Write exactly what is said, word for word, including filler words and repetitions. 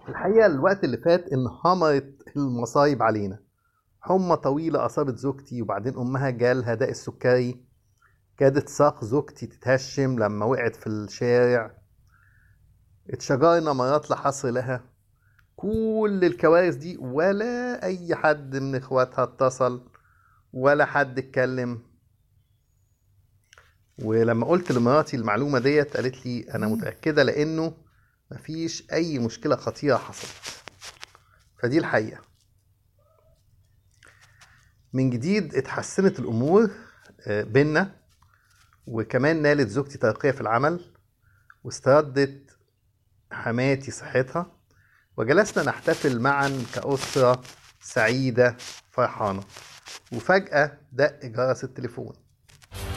الحقيقة الوقت اللي فات انهمرت المصايب علينا. حمى طويلة أصابت زوجتي، وبعدين أمها جالها داء السكري. كادت ساق زوجتي تتهشم لما وقعت في الشارع. اتشجرنا مرات لا حصر لها. كل الكوارث دي ولا أي حد من إخواتها اتصل ولا حد اتكلم. ولما قلت لمراتي المعلومة ديت قالت لي أنا متأكدة لأنه مفيش أي مشكلة خطيرة حصلت. فدي الحقيقة. من جديد اتحسنت الأمور آه، بينا، وكمان نالت زوجتي ترقية في العمل، واستردت حماتي صحتها، وجلسنا نحتفل معا كأسرة سعيدة فرحانة. وفجأة دق جرس التليفون.